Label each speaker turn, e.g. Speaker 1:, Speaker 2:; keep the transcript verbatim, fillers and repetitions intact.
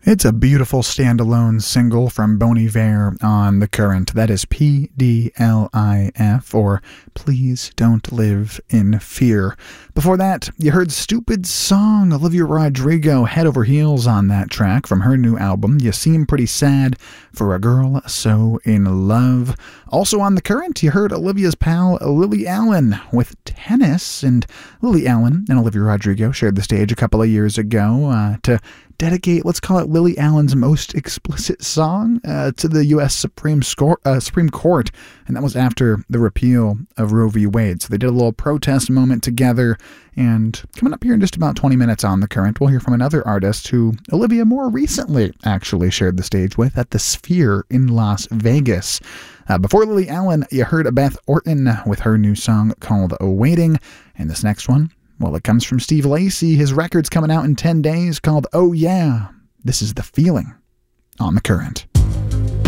Speaker 1: It's a beautiful standalone single from Bon Iver on The Current. That is P D L I F, or Please Don't Live in Fear. Before that, you heard Stupid Song, Olivia Rodrigo, head over heels on that track from her new album, You Seem Pretty Sad for a Girl So in Love. Also on The Current, you heard Olivia's pal Lily Allen with Tennis, and Lily Allen and Olivia Rodrigo shared the stage a couple of years ago uh, to dedicate, let's call it Lily Allen's most explicit song uh, to the U S Supreme, Scor- uh, Supreme Court, and that was after the repeal of Roe v. Wade. So they did a little protest moment together, and coming up here in just about twenty minutes on The Current, we'll hear from another artist who Olivia more recently actually shared the stage with at the Sphere in Las Vegas. Uh, before Lily Allen, you heard Beth Orton with her new song called Waiting, and this next one, well, it comes from Steve Lacy. His record's coming out in ten days called Oh Yeah. This is The Feeling on The Current.